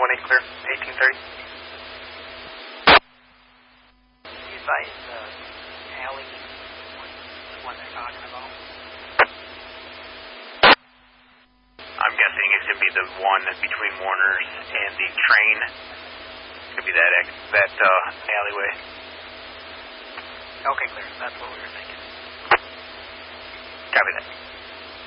clear, 1830. You advise alley, the one they're talking about? I'm guessing it's going to be the one between Warner's and the train. It's going to be that alleyway. Okay, clear. That's what we were thinking. Copy that.